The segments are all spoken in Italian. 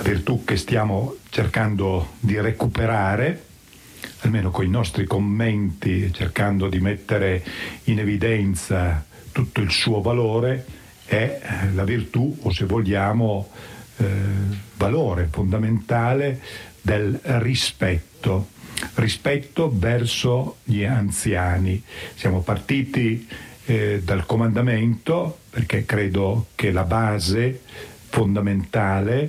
virtù che stiamo cercando di recuperare, almeno con i nostri commenti, cercando di mettere in evidenza tutto il suo valore, è la virtù, o se vogliamo, valore fondamentale del rispetto verso gli anziani. Siamo partiti dal comandamento, perché credo che la base fondamentale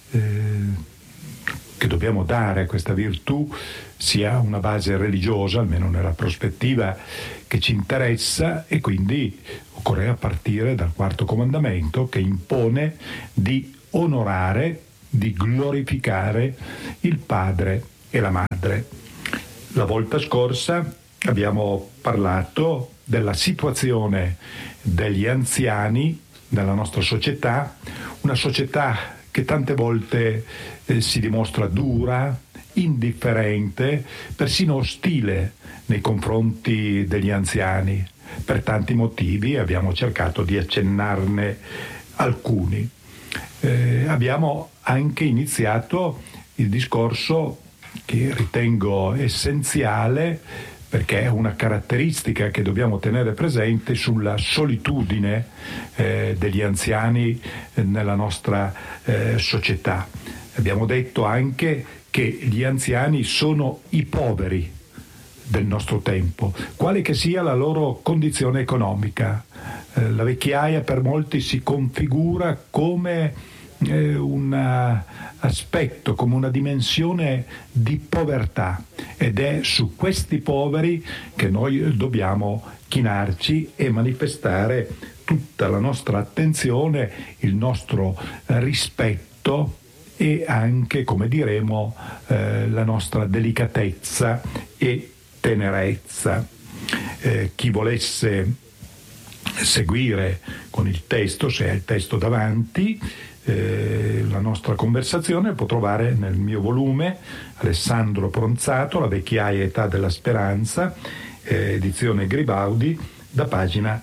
che dobbiamo dare a questa virtù sia una base religiosa, almeno nella prospettiva che ci interessa, e quindi occorre partire dal quarto comandamento, che impone di onorare, di glorificare il padre e la madre. La volta scorsa abbiamo parlato della situazione degli anziani nella nostra società, una società che tante volte si dimostra dura, indifferente, persino ostile nei confronti degli anziani. Per tanti motivi abbiamo cercato di accennarne alcuni. Abbiamo anche iniziato il discorso che ritengo essenziale, perché è una caratteristica che dobbiamo tenere presente, sulla solitudine degli anziani nella nostra società. Abbiamo detto anche che gli anziani sono i poveri del nostro tempo, quale che sia la loro condizione economica. La vecchiaia per molti si configura come un aspetto, come una dimensione di povertà, ed è su questi poveri che noi dobbiamo chinarci e manifestare tutta la nostra attenzione, il nostro rispetto e anche, come diremo, la nostra delicatezza e tenerezza. Chi volesse seguire con il testo, se ha il testo davanti, la nostra conversazione, può trovare nel mio volume Alessandro Pronzato, La vecchiaia età della speranza, edizione Gribaudi, da pagina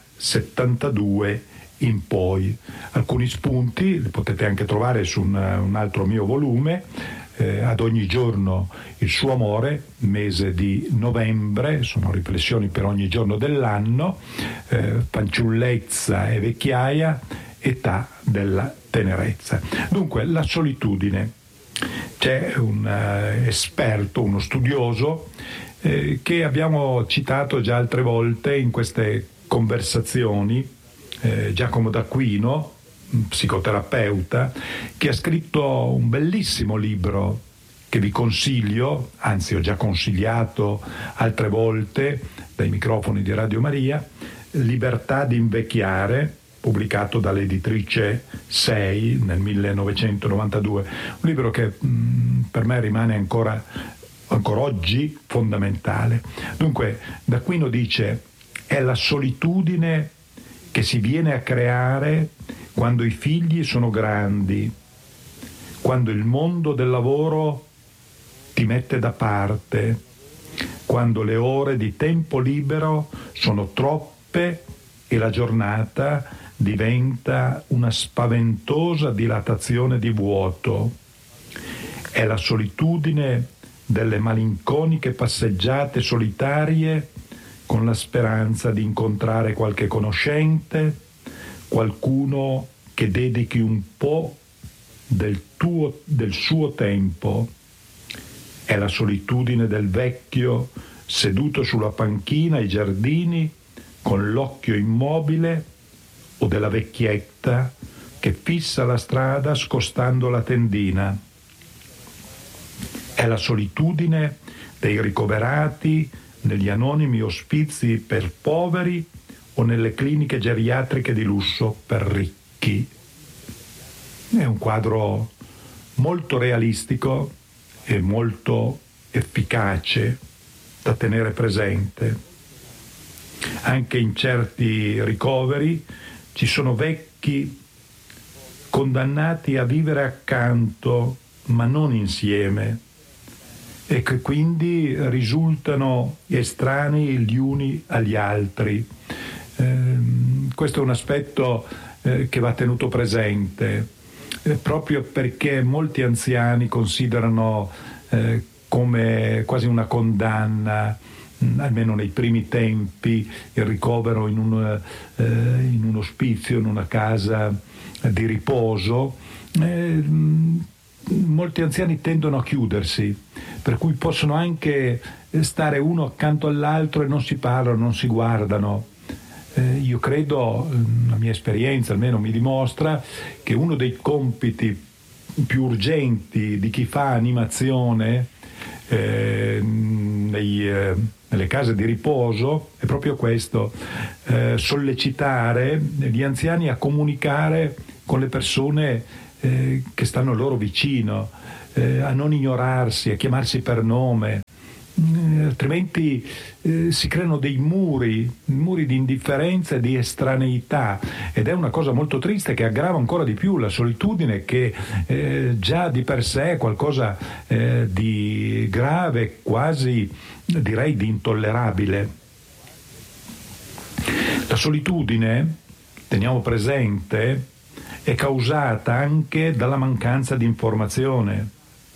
72 in poi. Alcuni spunti li potete anche trovare su un altro mio volume, Ad ogni giorno il suo amore, mese di novembre, sono riflessioni per ogni giorno dell'anno, Fanciullezza e vecchiaia, età della tenerezza. Dunque, la solitudine. C'è un esperto, uno studioso, che abbiamo citato già altre volte in queste conversazioni, Giacomo d'Aquino, un psicoterapeuta, che ha scritto un bellissimo libro che vi consiglio, anzi ho già consigliato altre volte dai microfoni di Radio Maria, Libertà di invecchiare, pubblicato dall'editrice 6 nel 1992, un libro che per me rimane ancora oggi fondamentale. Dunque, d'Aquino dice: è la solitudine che si viene a creare quando i figli sono grandi, quando il mondo del lavoro ti mette da parte, quando le ore di tempo libero sono troppe e la giornata diventa una spaventosa dilatazione di vuoto. È la solitudine delle malinconiche passeggiate solitarie con la speranza di incontrare qualche conoscente, qualcuno che dedichi un po' del suo tempo. È la solitudine del vecchio seduto sulla panchina ai giardini con l'occhio immobile, o della vecchietta che fissa la strada scostando la tendina. È la solitudine dei ricoverati negli anonimi ospizi per poveri o nelle cliniche geriatriche di lusso per ricchi. È un quadro molto realistico e molto efficace da tenere presente. Anche in certi ricoveri ci sono vecchi condannati a vivere accanto, ma non insieme, e che quindi risultano estranei gli uni agli altri. Questo è un aspetto che va tenuto presente. proprio perché molti anziani considerano come quasi una condanna, almeno nei primi tempi, il ricovero in un ospizio, in una casa di riposo. Molti anziani tendono a chiudersi, per cui possono anche stare uno accanto all'altro e non si parlano, non si guardano. Io credo, la mia esperienza almeno mi dimostra, che uno dei compiti più urgenti di chi fa animazione nelle case di riposo è proprio questo, sollecitare gli anziani a comunicare con le persone che stanno loro vicino, a non ignorarsi, a chiamarsi per nome. Altrimenti si creano dei muri di indifferenza e di estraneità, ed è una cosa molto triste che aggrava ancora di più la solitudine, che già di per sé è qualcosa di grave, quasi direi di intollerabile. La solitudine, teniamo presente, è causata anche dalla mancanza di informazione.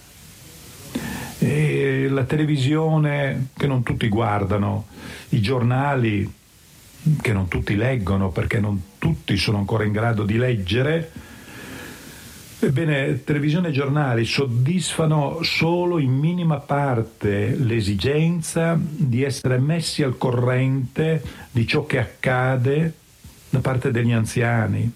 E la televisione che non tutti guardano, i giornali che non tutti leggono perché non tutti sono ancora in grado di leggere. Ebbene, televisione e giornali soddisfano solo in minima parte l'esigenza di essere messi al corrente di ciò che accade da parte degli anziani.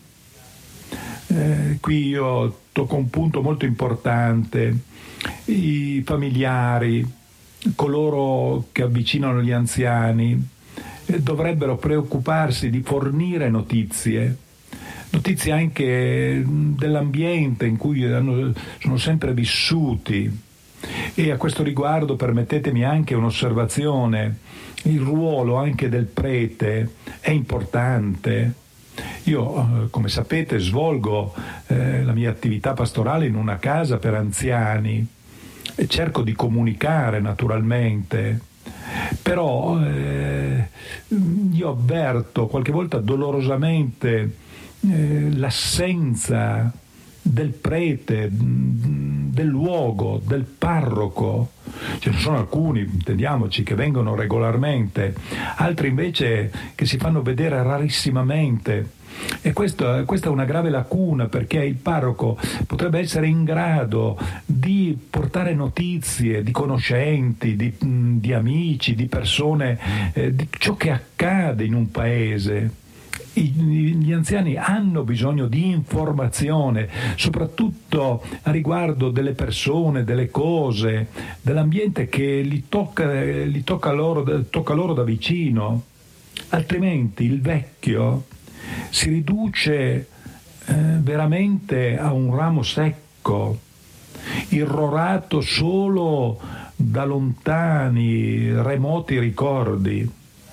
Qui io tocco un punto molto importante. I familiari, coloro che avvicinano gli anziani, dovrebbero preoccuparsi di fornire notizie anche dell'ambiente in cui sono sempre vissuti. E a questo riguardo permettetemi anche un'osservazione: il ruolo anche del prete è importante. Io, come sapete, svolgo la mia attività pastorale in una casa per anziani e cerco di comunicare naturalmente, però io avverto qualche volta dolorosamente l'assenza del prete, del luogo, del parroco. Ce ne sono alcuni, intendiamoci, che vengono regolarmente, altri invece che si fanno vedere rarissimamente. E questa è una grave lacuna, perché il parroco potrebbe essere in grado di portare notizie di conoscenti, di amici, di persone, di ciò che accade in un paese. Gli anziani hanno bisogno di informazione, soprattutto a riguardo delle persone, delle cose, dell'ambiente che tocca loro da vicino. Altrimenti il vecchio si riduce veramente a un ramo secco, irrorato solo da lontani, remoti ricordi.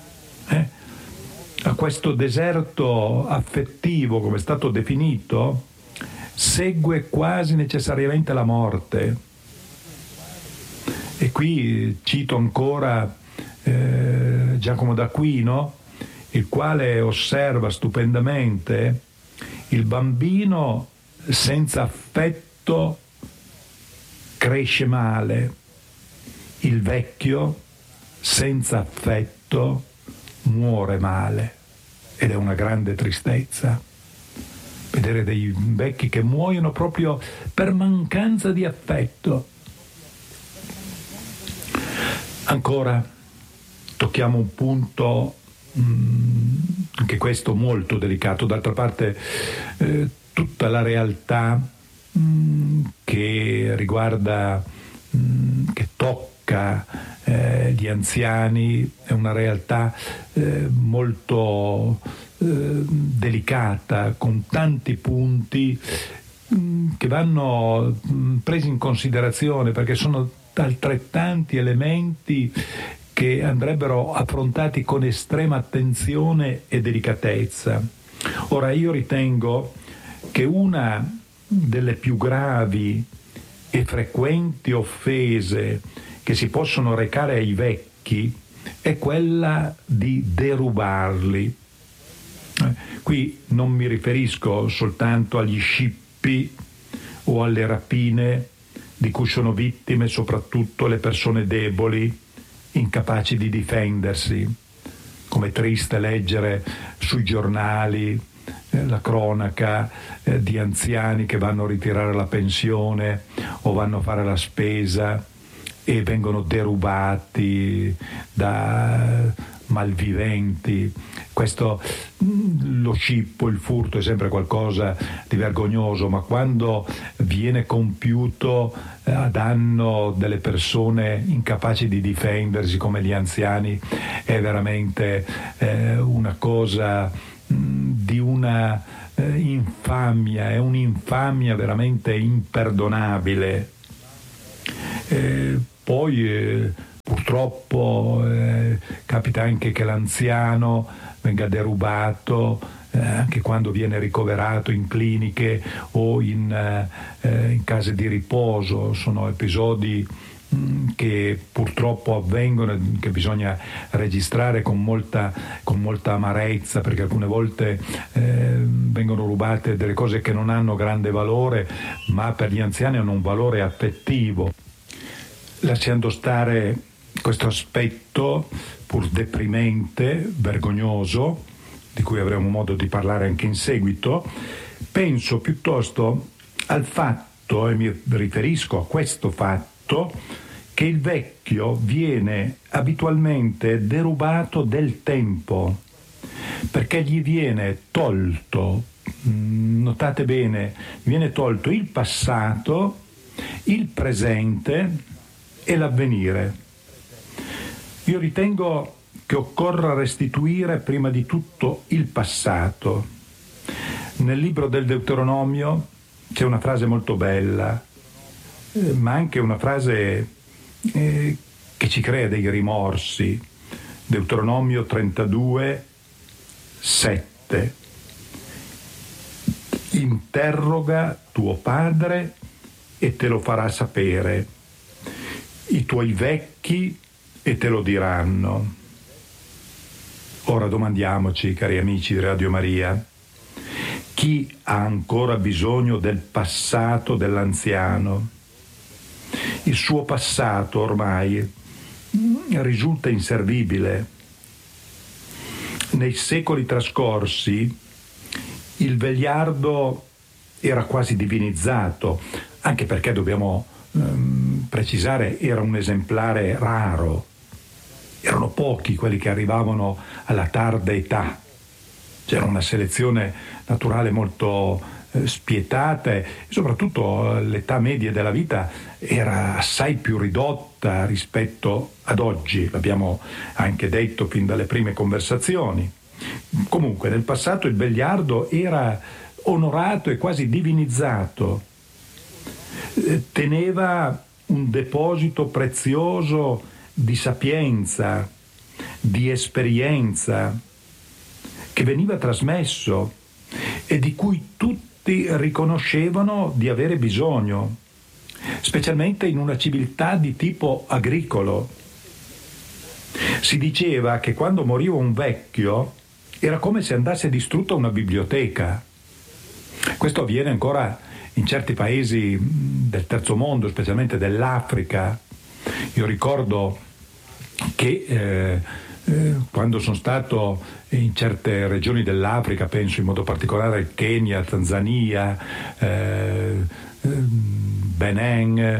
A questo deserto affettivo, come è stato definito, segue quasi necessariamente la morte. E qui cito ancora Giacomo d'Aquino, il quale osserva stupendamente: il bambino senza affetto cresce male, il vecchio senza affetto muore male. Ed è una grande tristezza vedere dei vecchi che muoiono proprio per mancanza di affetto. Ancora tocchiamo un punto anche questo molto delicato. D'altra parte tutta la realtà che riguarda, che tocca gli anziani, è una realtà molto delicata, con tanti punti che vanno presi in considerazione, perché sono altrettanti elementi che andrebbero affrontati con estrema attenzione e delicatezza. Ora, io ritengo che una delle più gravi e frequenti offese che si possono recare ai vecchi è quella di derubarli. Qui non mi riferisco soltanto agli scippi o alle rapine di cui sono vittime soprattutto le persone deboli, incapaci di difendersi. Com'è triste leggere sui giornali la cronaca di anziani che vanno a ritirare la pensione o vanno a fare la spesa e vengono derubati da malviventi. Questo, lo scippo, il furto è sempre qualcosa di vergognoso, ma quando viene compiuto a danno delle persone incapaci di difendersi come gli anziani è veramente una cosa di una infamia, è un'infamia veramente imperdonabile. Poi purtroppo capita anche che l'anziano venga derubato anche quando viene ricoverato in cliniche o in case di riposo. Sono episodi che purtroppo avvengono e che bisogna registrare con molta amarezza, perché alcune volte vengono rubate delle cose che non hanno grande valore, ma per gli anziani hanno un valore affettivo. Lasciando stare questo aspetto pur deprimente, vergognoso, di cui avremo modo di parlare anche in seguito, penso piuttosto al fatto, e mi riferisco a questo fatto, che il vecchio viene abitualmente derubato del tempo, perché gli viene tolto, notate bene, gli viene tolto il passato, il presente e l'avvenire. Io ritengo che occorra restituire prima di tutto il passato. Nel libro del Deuteronomio c'è una frase molto bella, ma anche una frase che ci crea dei rimorsi. Deuteronomio 32, 7. Interroga tuo padre e te lo farà sapere, i tuoi vecchi e te lo diranno. Ora domandiamoci, cari amici di Radio Maria, chi ha ancora bisogno del passato dell'anziano? Il suo passato ormai risulta inservibile. Nei secoli trascorsi il vegliardo era quasi divinizzato, anche perché dobbiamo precisare era un esemplare raro. Erano pochi quelli che arrivavano alla tarda età. C'era una selezione naturale molto spietata e soprattutto l'età media della vita era assai più ridotta rispetto ad oggi, l'abbiamo anche detto fin dalle prime conversazioni. Comunque nel passato il vegliardo era onorato e quasi divinizzato, teneva un deposito prezioso di sapienza, di esperienza che veniva trasmesso e di cui tutti riconoscevano di avere bisogno, specialmente in una civiltà di tipo agricolo. Si diceva che quando moriva un vecchio era come se andasse distrutta una biblioteca. Questo avviene ancora in certi paesi del terzo mondo, specialmente dell'Africa. Io ricordo che quando sono stato in certe regioni dell'Africa, penso in modo particolare al Kenya, Tanzania, Benin,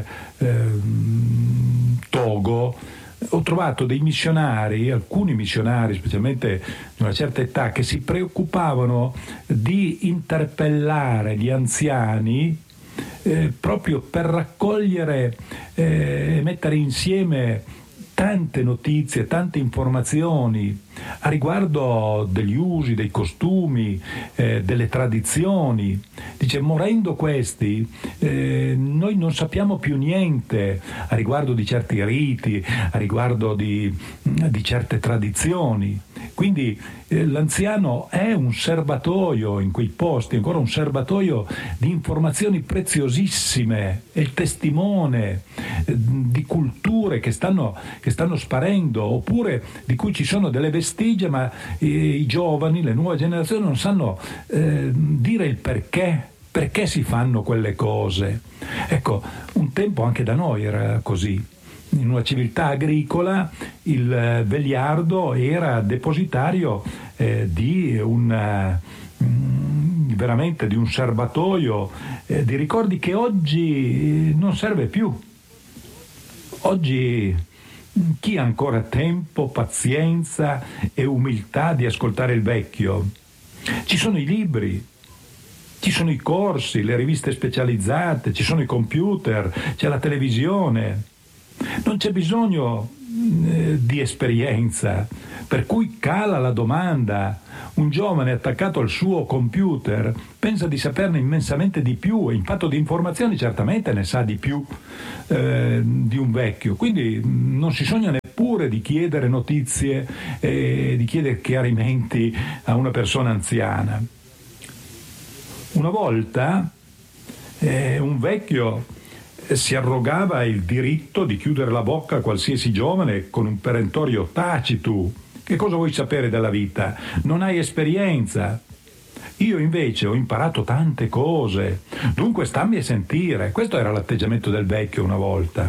Togo, ho trovato dei missionari, alcuni missionari, specialmente di una certa età, che si preoccupavano di interpellare gli anziani proprio per raccogliere e mettere insieme tante notizie, tante informazioni a riguardo degli usi, dei costumi, delle tradizioni. Dice, morendo questi, noi non sappiamo più niente a riguardo di certi riti, a riguardo di certe tradizioni. Quindi l'anziano è un serbatoio in quei posti, ancora un serbatoio di informazioni preziosissime, è il testimone di culture che stanno sparendo, oppure di cui ci sono delle vestigia, ma i giovani, le nuove generazioni non sanno dire il perché Perché si fanno quelle cose? Ecco, un tempo anche da noi era così. In una civiltà agricola il vegliardo era depositario di veramente di un serbatoio di ricordi che oggi non serve più. Oggi chi ha ancora tempo, pazienza e umiltà di ascoltare il vecchio? Ci sono i libri, ci sono i corsi, le riviste specializzate, ci sono i computer, c'è la televisione. Non c'è bisogno di esperienza, per cui cala la domanda. Un giovane attaccato al suo computer pensa di saperne immensamente di più e in fatto di informazioni certamente ne sa di più di un vecchio, quindi non si sogna neppure di chiedere notizie di chiedere chiarimenti a una persona anziana. Una volta un vecchio si arrogava il diritto di chiudere la bocca a qualsiasi giovane con un perentorio tacitu. Che cosa vuoi sapere della vita? Non hai esperienza. Io invece ho imparato tante cose, dunque stammi a sentire. Questo era l'atteggiamento del vecchio una volta.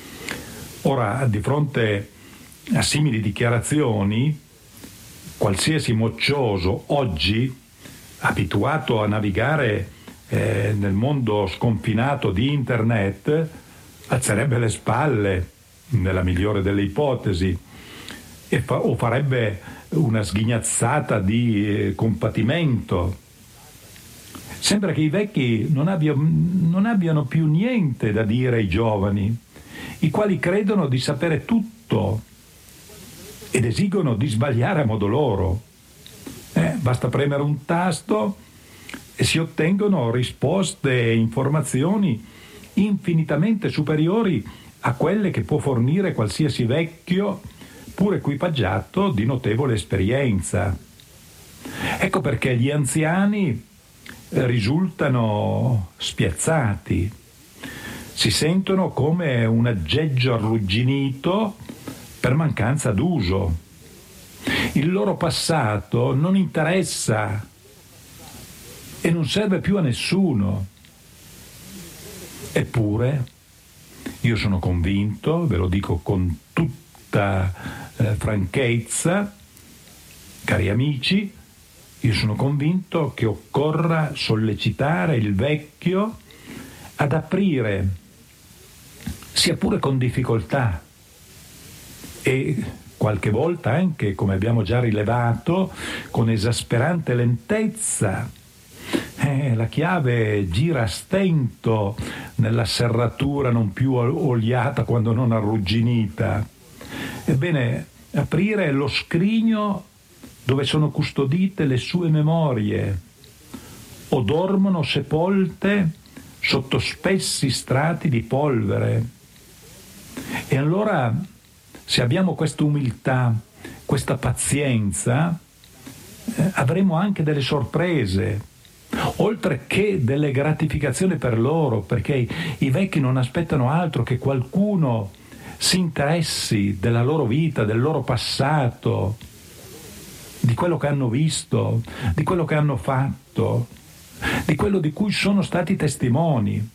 Ora, di fronte a simili dichiarazioni, qualsiasi moccioso oggi, abituato a navigare nel mondo sconfinato di internet, alzerebbe le spalle, nella migliore delle ipotesi, o farebbe una sghignazzata di compatimento. Sembra che i vecchi non abbiano più niente da dire ai giovani, i quali credono di sapere tutto ed esigono di sbagliare a modo loro. Basta premere un tasto e si ottengono risposte e informazioni infinitamente superiori a quelle che può fornire qualsiasi vecchio, pur equipaggiato di notevole esperienza. Ecco perché gli anziani risultano spiazzati, si sentono come un aggeggio arrugginito per mancanza d'uso. Il loro passato non interessa e non serve più a nessuno. Eppure, io sono convinto, ve lo dico con tutta franchezza, cari amici, io sono convinto che occorra sollecitare il vecchio ad aprire, sia pure con difficoltà, e qualche volta anche, come abbiamo già rilevato, con esasperante lentezza. La chiave gira a stento nella serratura non più oliata quando non arrugginita. Ebbene, aprire lo scrigno dove sono custodite le sue memorie o dormono sepolte sotto spessi strati di polvere. E allora, se abbiamo questa umiltà, questa pazienza, avremo anche delle sorprese, oltre che delle gratificazioni per loro, perché i vecchi non aspettano altro che qualcuno si interessi della loro vita, del loro passato, di quello che hanno visto, di quello che hanno fatto, di quello di cui sono stati testimoni.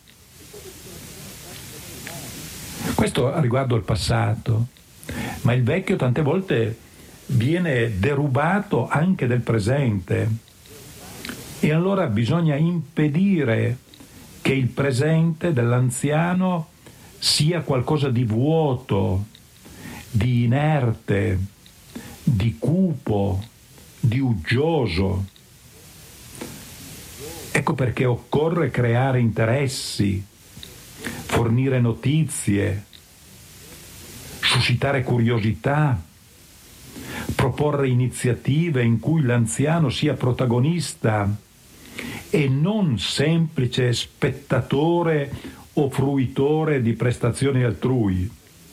Questo riguardo il passato, ma il vecchio tante volte viene derubato anche del presente. E allora bisogna impedire che il presente dell'anziano sia qualcosa di vuoto, di inerte, di cupo, di uggioso. Ecco perché occorre creare interessi, fornire notizie, suscitare curiosità, proporre iniziative in cui l'anziano sia protagonista e non semplice spettatore o fruitore di prestazioni altrui.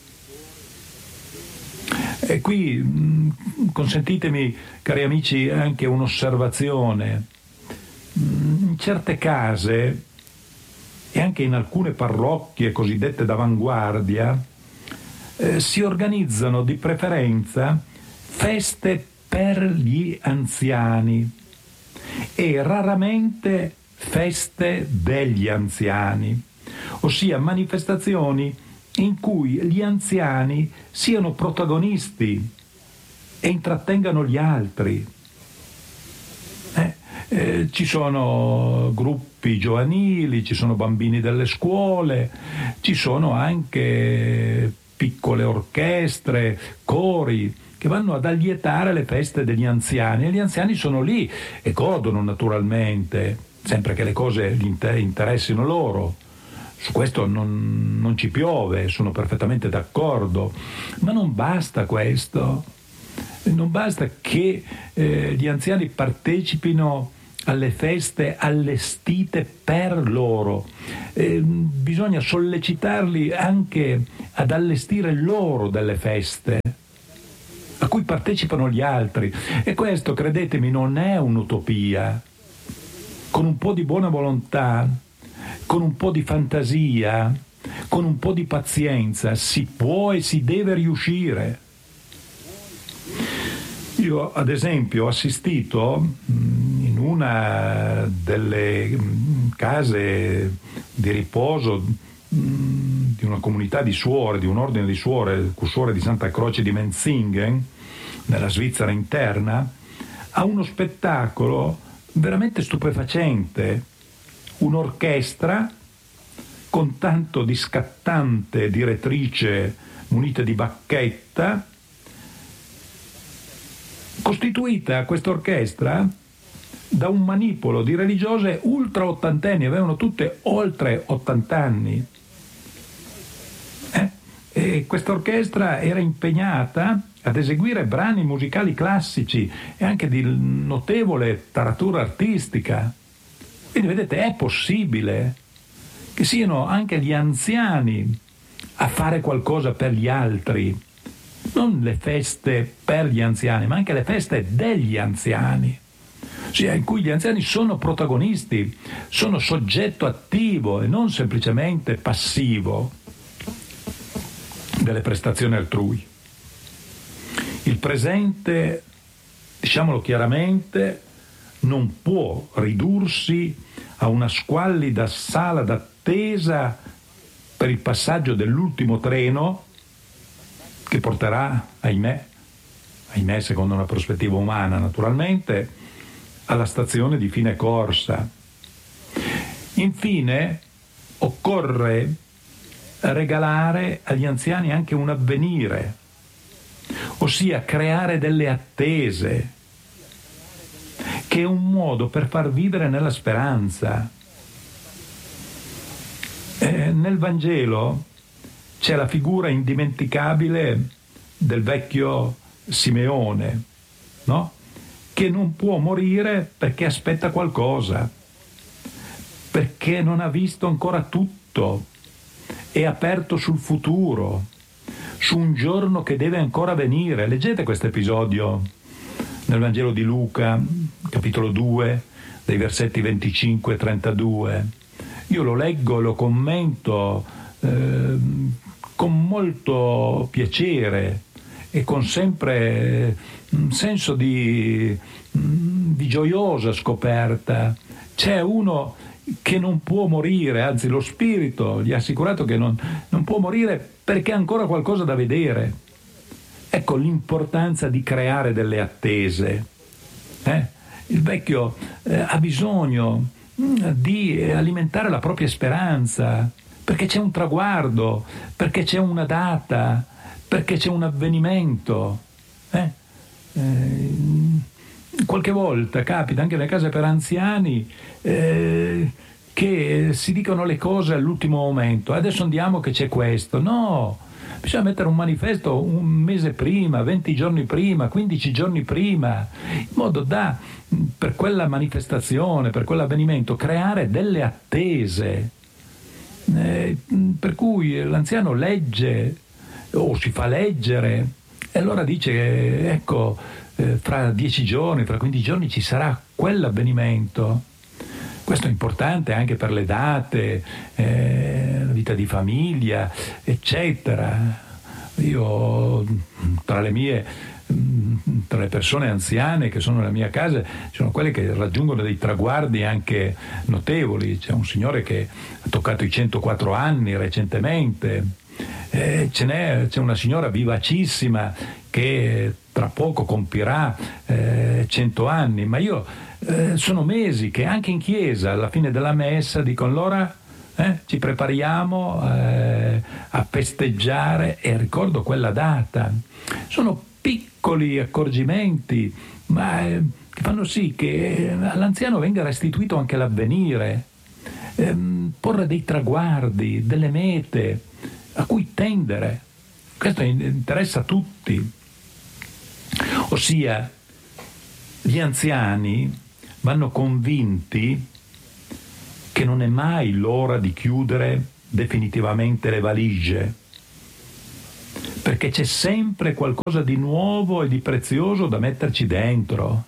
E qui consentitemi, cari amici, anche un'osservazione. In certe case e anche in alcune parrocchie cosiddette d'avanguardia si organizzano di preferenza feste per gli anziani e raramente feste degli anziani, ossia manifestazioni in cui gli anziani siano protagonisti e intrattengano gli altri. Ci sono gruppi giovanili, ci sono bambini delle scuole, ci sono anche piccole orchestre, cori che vanno ad allietare le feste degli anziani, e gli anziani sono lì e godono naturalmente, sempre che le cose gli interessino loro. Su questo non ci piove, sono perfettamente d'accordo, ma non basta questo, non basta che gli anziani partecipino alle feste allestite per loro, bisogna sollecitarli anche ad allestire loro delle feste a cui partecipano gli altri, e questo, credetemi, non è un'utopia. Con un po' di buona volontà, con un po' di fantasia, con un po' di pazienza si può e si deve riuscire. Io ad esempio ho assistito in una delle case di riposo di una comunità di suore, di un ordine di suore, cusuore di Santa Croce di Menzingen, nella Svizzera interna, a uno spettacolo veramente stupefacente, un'orchestra con tanto di scattante direttrice munita di bacchetta, costituita questa orchestra da un manipolo di religiose ultra ottantenni, avevano tutte oltre 80 anni. E questa orchestra era impegnata ad eseguire brani musicali classici e anche di notevole taratura artistica. Quindi vedete, è possibile che siano anche gli anziani a fare qualcosa per gli altri, non le feste per gli anziani, ma anche le feste degli anziani, ossia in cui gli anziani sono protagonisti, sono soggetto attivo e non semplicemente passivo delle prestazioni altrui. Il presente, diciamolo chiaramente, non può ridursi a una squallida sala d'attesa per il passaggio dell'ultimo treno che porterà, ahimè secondo una prospettiva umana naturalmente, alla stazione di fine corsa. Infine, occorre regalare agli anziani anche un avvenire, ossia creare delle attese, che è un modo per far vivere nella speranza. Nel Vangelo c'è la figura indimenticabile del vecchio Simeone, no? Che non può morire perché aspetta qualcosa, perché non ha visto ancora tutto, è aperto sul futuro, su un giorno che deve ancora venire. Leggete questo episodio nel Vangelo di Luca, capitolo 2, dei versetti 25 e 32. Io lo leggo, lo commento con molto piacere e con sempre un senso di gioiosa scoperta. C'è uno che non può morire, anzi lo spirito gli ha assicurato che non può morire perché ha ancora qualcosa da vedere. Ecco l'importanza di creare delle attese. Il vecchio ha bisogno di alimentare la propria speranza, perché c'è un traguardo, perché c'è una data, perché c'è un avvenimento. Qualche volta capita anche nelle case per anziani che si dicono le cose all'ultimo momento. Adesso andiamo che c'è questo. No, bisogna mettere un manifesto un mese prima, 20 giorni prima, 15 giorni prima, in modo da, per quella manifestazione, per quell'avvenimento, creare delle attese. Per cui l'anziano legge o si fa leggere e allora dice ecco, fra 10 giorni, fra 15 giorni ci sarà quell'avvenimento. Questo è importante anche per le date, la vita di famiglia, eccetera. Io, tra le mie tra le persone anziane che sono nella mia casa ci sono quelle che raggiungono dei traguardi anche notevoli. C'è un signore che ha toccato i 104 anni recentemente, c'è una signora vivacissima che tra poco compirà 100 anni, ma io sono mesi che anche in chiesa alla fine della messa dico allora ci prepariamo a festeggiare, e ricordo quella data. Sono piccoli accorgimenti, ma che fanno sì che all'anziano venga restituito anche l'avvenire, porre dei traguardi, delle mete a cui tendere. Questo interessa a tutti. Ossia, gli anziani vanno convinti che non è mai l'ora di chiudere definitivamente le valigie, perché c'è sempre qualcosa di nuovo e di prezioso da metterci dentro.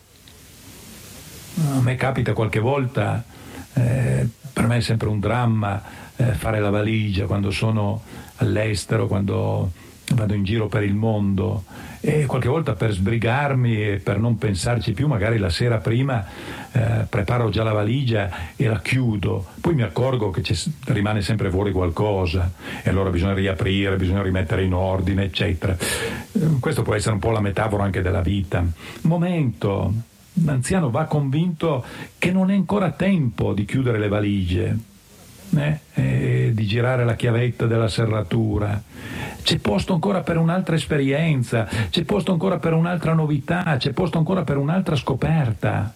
A me capita qualche volta, per me è sempre un dramma fare la valigia quando sono all'estero, quando vado in giro per il mondo, e qualche volta per sbrigarmi e per non pensarci più, magari la sera prima preparo già la valigia e la chiudo, poi mi accorgo che rimane sempre fuori qualcosa e allora bisogna riaprire, bisogna rimettere in ordine, eccetera. Questo può essere un po' la metafora anche della vita. Un momento, l'anziano va convinto che non è ancora tempo di chiudere le valigie, di girare la chiavetta della serratura. C'è posto ancora per un'altra esperienza, c'è posto ancora per un'altra novità, c'è posto ancora per un'altra scoperta.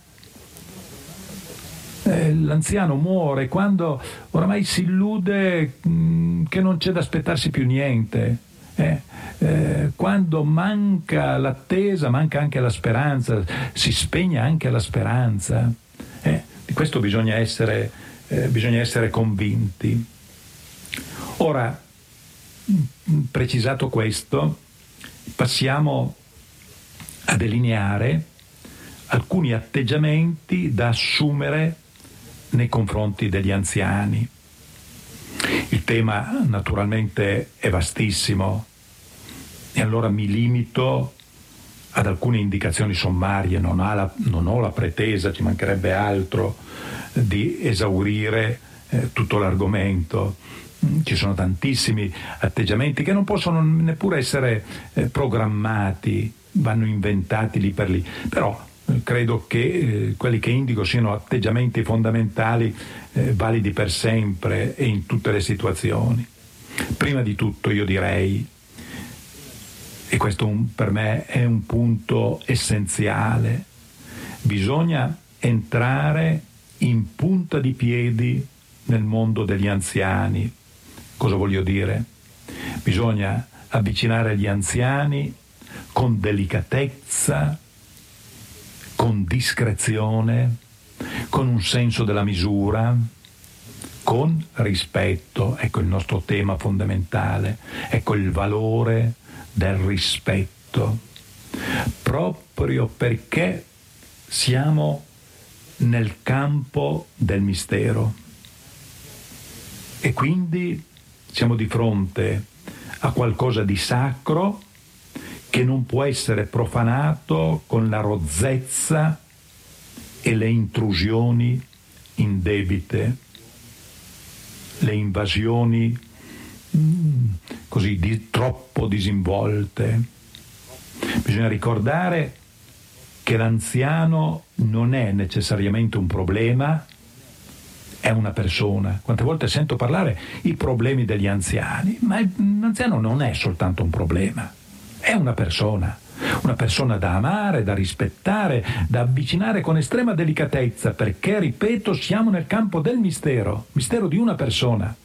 L'anziano muore quando oramai si illude che non c'è da aspettarsi più niente, quando manca l'attesa, manca anche la speranza, si spegne anche la speranza. Di questo bisogna essere convinti. Ora, precisato questo, passiamo a delineare alcuni atteggiamenti da assumere nei confronti degli anziani. Il tema naturalmente è vastissimo e allora mi limito ad alcune indicazioni sommarie, non ho la pretesa, ci mancherebbe altro, di esaurire tutto l'argomento. Ci sono tantissimi atteggiamenti che non possono neppure essere programmati, vanno inventati lì per lì, però credo che quelli che indico siano atteggiamenti fondamentali, validi per sempre e in tutte le situazioni. Prima di tutto io direi, e questo per me è un punto essenziale, bisogna entrare in punta di piedi nel mondo degli anziani. Cosa voglio dire? Bisogna avvicinare gli anziani con delicatezza, con discrezione, con un senso della misura, con rispetto. Ecco il nostro tema fondamentale, ecco il valore del rispetto, proprio perché siamo nel campo del mistero e quindi siamo di fronte a qualcosa di sacro che non può essere profanato con la rozzezza e le intrusioni indebite, le invasioni così troppo disinvolte. Bisogna ricordare che l'anziano non è necessariamente un problema, è una persona. Quante volte sento parlare i problemi degli anziani, ma l'anziano non è soltanto un problema, è una persona da amare, da rispettare, da avvicinare con estrema delicatezza, perché, ripeto, siamo nel campo del mistero di una persona.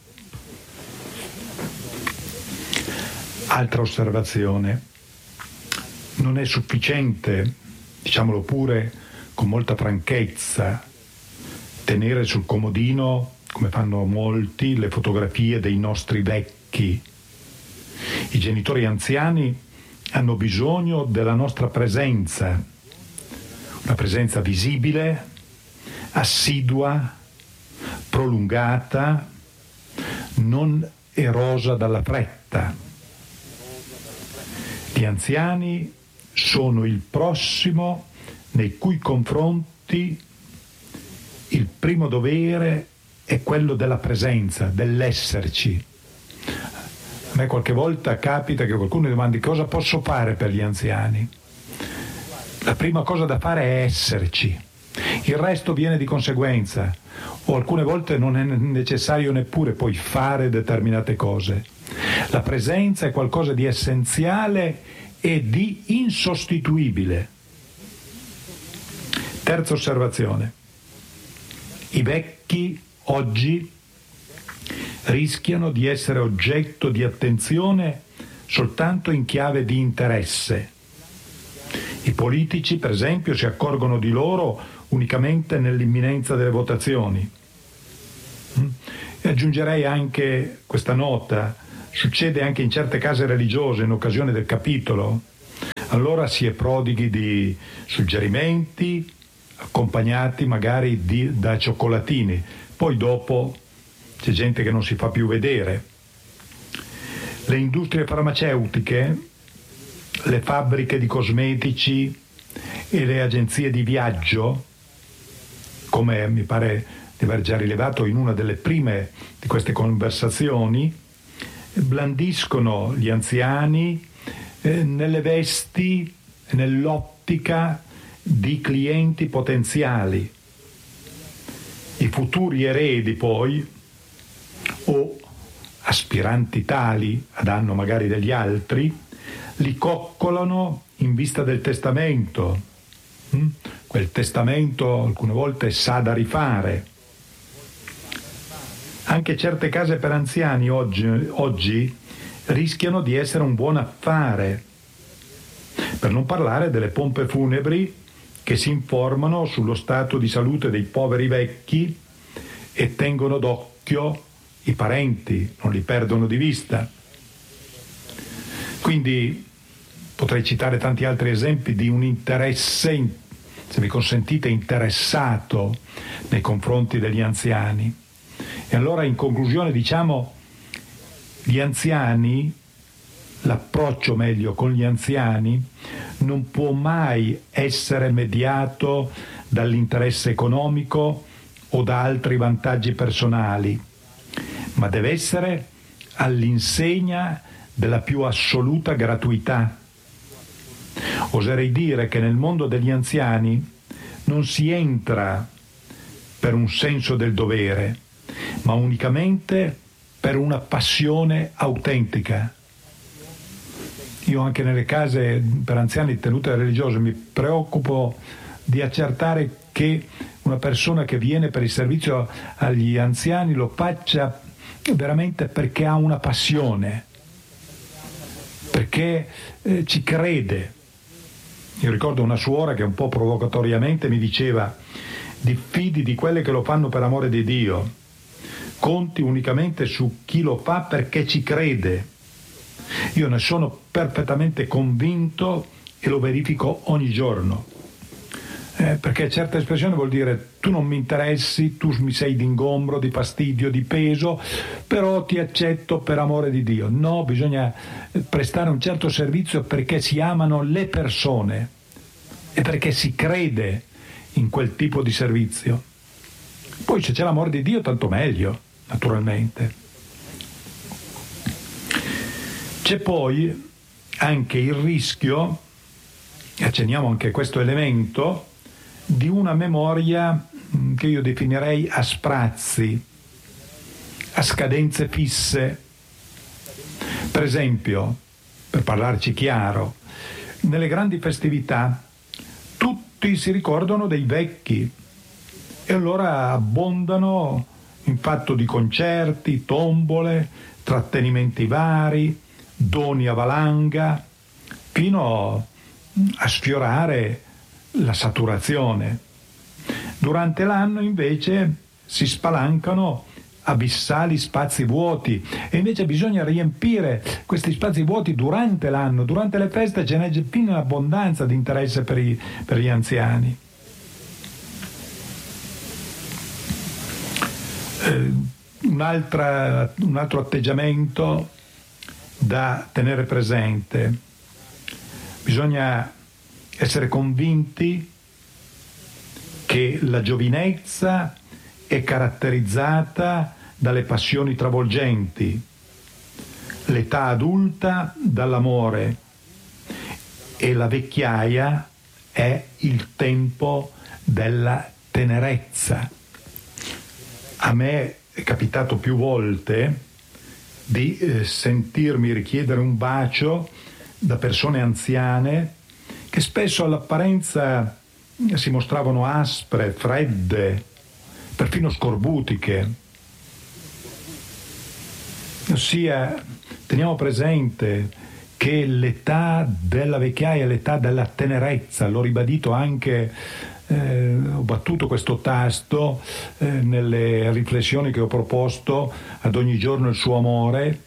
Altra osservazione: non è sufficiente, diciamolo pure con molta franchezza, tenere sul comodino, come fanno molti, le fotografie dei nostri vecchi. I genitori anziani hanno bisogno della nostra presenza, una presenza visibile, assidua, prolungata, non erosa dalla fretta. Gli anziani sono il prossimo nei cui confronti il primo dovere è quello della presenza, dell'esserci. A me qualche volta capita che qualcuno mi domandi cosa posso fare per gli anziani. La prima cosa da fare è esserci, il resto viene di conseguenza, o alcune volte non è necessario neppure poi fare determinate cose. La presenza è qualcosa di essenziale e di insostituibile. Terza osservazione. I vecchi oggi rischiano di essere oggetto di attenzione soltanto in chiave di interesse. I politici, per esempio, si accorgono di loro unicamente nell'imminenza delle votazioni. E aggiungerei anche questa nota: succede anche in certe case religiose in occasione del capitolo. Allora si è prodighi di suggerimenti, accompagnati magari da cioccolatini. Poi dopo c'è gente che non si fa più vedere. Le industrie farmaceutiche, le fabbriche di cosmetici e le agenzie di viaggio, come mi pare di aver già rilevato in una delle prime di queste conversazioni, blandiscono gli anziani nelle vesti, nell'ottica di clienti potenziali. I futuri eredi poi, o aspiranti tali a danno magari degli altri, li coccolano in vista del testamento. Quel testamento alcune volte sa da rifare. Anche certe case per anziani oggi rischiano di essere un buon affare, per non parlare delle pompe funebri che si informano sullo stato di salute dei poveri vecchi e tengono d'occhio i parenti, non li perdono di vista. Quindi potrei citare tanti altri esempi di un interesse, se mi consentite, interessato nei confronti degli anziani. E allora, in conclusione, diciamo, gli anziani, l'approccio meglio con gli anziani non può mai essere mediato dall'interesse economico o da altri vantaggi personali, ma deve essere all'insegna della più assoluta gratuità. Oserei dire che nel mondo degli anziani non si entra per un senso del dovere, ma unicamente per una passione autentica. Io anche nelle case per anziani tenute religiose mi preoccupo di accertare che una persona che viene per il servizio agli anziani lo faccia veramente perché ha una passione, perché ci crede. Io ricordo una suora che un po' provocatoriamente mi diceva: diffidi di quelle che lo fanno per amore di Dio, conti unicamente su chi lo fa perché ci crede. Io ne sono perfettamente convinto e lo verifico ogni giorno, perché certe espressioni vuol dire: tu non mi interessi, tu mi sei d'ingombro, di fastidio, di peso, però ti accetto per amore di Dio. No, bisogna prestare un certo servizio perché si amano le persone e perché si crede in quel tipo di servizio. Poi se c'è l'amore di Dio tanto meglio, naturalmente. C'è poi anche il rischio, e accenniamo anche a questo elemento, di una memoria che io definirei a sprazzi, a scadenze fisse. Per esempio, per parlarci chiaro, nelle grandi festività tutti si ricordano dei vecchi e allora abbondano in fatto di concerti, tombole, trattenimenti vari, doni a valanga, fino a sfiorare la saturazione. Durante l'anno invece si spalancano abissali spazi vuoti e invece bisogna riempire questi spazi vuoti durante l'anno. Durante le feste ce n'è fino in abbondanza di interesse per gli anziani. Un altro atteggiamento da tenere presente: bisogna essere convinti che la giovinezza è caratterizzata dalle passioni travolgenti, l'età adulta dall'amore e la vecchiaia è il tempo della tenerezza. A me è capitato più volte di sentirmi richiedere un bacio da persone anziane che spesso all'apparenza si mostravano aspre, fredde, perfino scorbutiche. Ossia, teniamo presente che l'età della vecchiaia è l'età della tenerezza, l'ho ribadito anche, ho battuto questo tasto nelle riflessioni che ho proposto ad ogni giorno il suo amore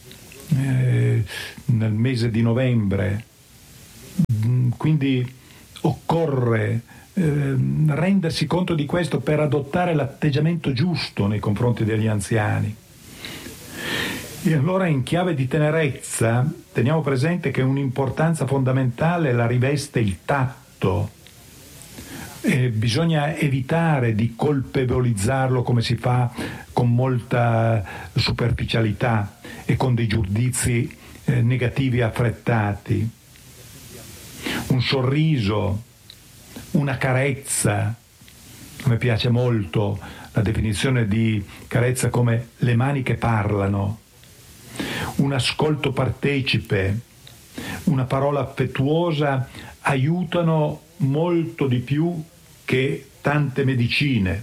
nel mese di novembre. Quindi occorre rendersi conto di questo per adottare l'atteggiamento giusto nei confronti degli anziani. E allora, in chiave di tenerezza, teniamo presente che un'importanza fondamentale la riveste il tatto. Bisogna evitare di colpevolizzarlo come si fa con molta superficialità e con dei giudizi negativi affrettati. Un sorriso, una carezza, a me piace molto la definizione di carezza come le mani che parlano, un ascolto partecipe, una parola affettuosa aiutano molto di più che tante medicine.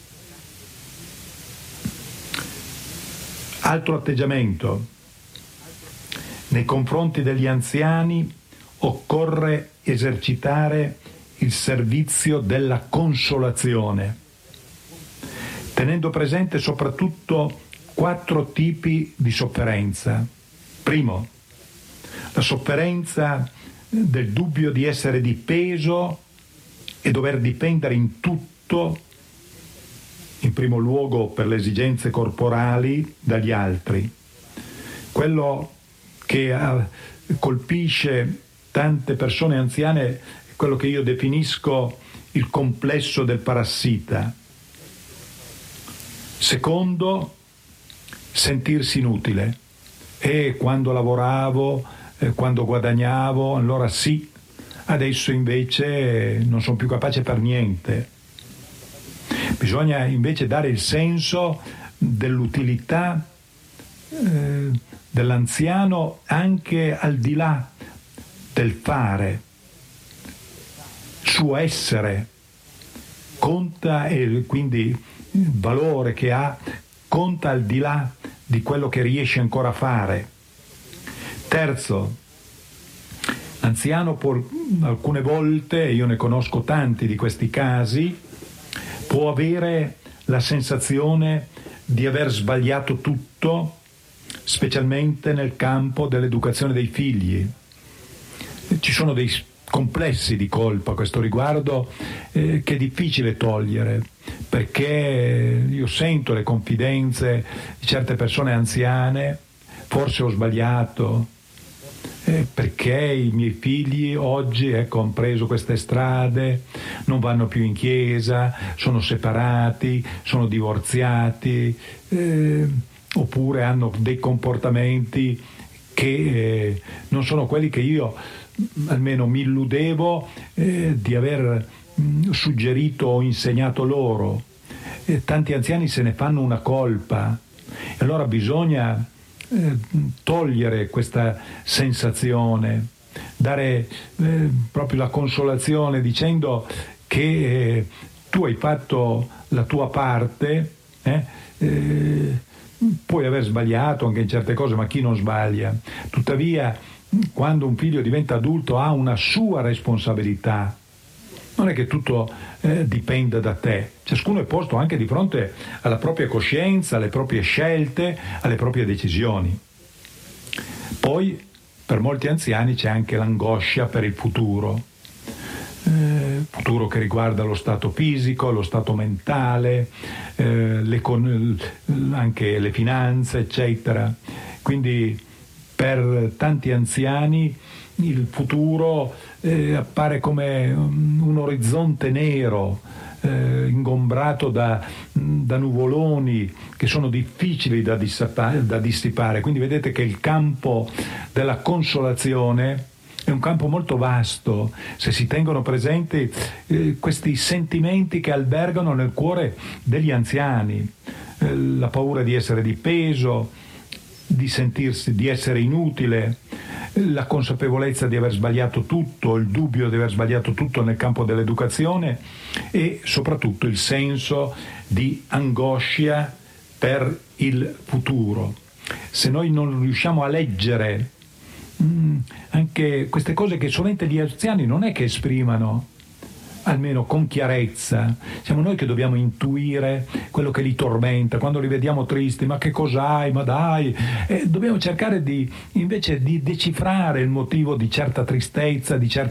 Altro atteggiamento: nei confronti degli anziani occorre esercitare il servizio della consolazione, tenendo presente soprattutto 4 tipi di sofferenza. Primo, la sofferenza del dubbio di essere di peso e dover dipendere in tutto, in primo luogo per le esigenze corporali, dagli altri. Quello che colpisce tante persone anziane è quello che io definisco il complesso del parassita. Secondo, sentirsi inutile. E quando lavoravo, quando guadagnavo, allora sì, adesso invece non sono più capace per niente. Bisogna invece dare il senso dell'utilità dell'anziano anche al di là del fare. Il suo essere conta, e quindi il valore che ha conta al di là di quello che riesce ancora a fare. Terzo, l'anziano alcune volte, e io ne conosco tanti di questi casi, può avere la sensazione di aver sbagliato tutto, specialmente nel campo dell'educazione dei figli. Ci sono dei complessi di colpa a questo riguardo che è difficile togliere, perché io sento le confidenze di certe persone anziane: forse ho sbagliato, perché i miei figli oggi hanno preso queste strade, non vanno più in chiesa, sono separati, sono divorziati, oppure hanno dei comportamenti che non sono quelli che io almeno mi illudevo di aver suggerito o insegnato loro. Tanti anziani se ne fanno una colpa, e allora bisogna togliere questa sensazione, dare proprio la consolazione dicendo che tu hai fatto la tua parte, puoi aver sbagliato anche in certe cose, ma chi non sbaglia? Tuttavia, quando un figlio diventa adulto ha una sua responsabilità. Non è che tutto dipenda da te, ciascuno è posto anche di fronte alla propria coscienza, alle proprie scelte, alle proprie decisioni. Poi per molti anziani c'è anche l'angoscia per il futuro che riguarda lo stato fisico, lo stato mentale, anche le finanze, eccetera. Quindi per tanti anziani il futuro appare come un orizzonte nero, ingombrato da nuvoloni che sono difficili da dissipare. Quindi vedete che il campo della consolazione è un campo molto vasto, se si tengono presenti questi sentimenti che albergano nel cuore degli anziani, la paura di essere di peso, di sentirsi di essere inutile, la consapevolezza di aver sbagliato tutto, il dubbio di aver sbagliato tutto nel campo dell'educazione e soprattutto il senso di angoscia per il futuro. Se noi non riusciamo a leggere anche queste cose che solamente gli anziani non è che esprimano, almeno con chiarezza, siamo noi che dobbiamo intuire quello che li tormenta, quando li vediamo tristi, ma che cos'hai, ma dai, dobbiamo cercare invece di decifrare il motivo di certa tristezza, di certa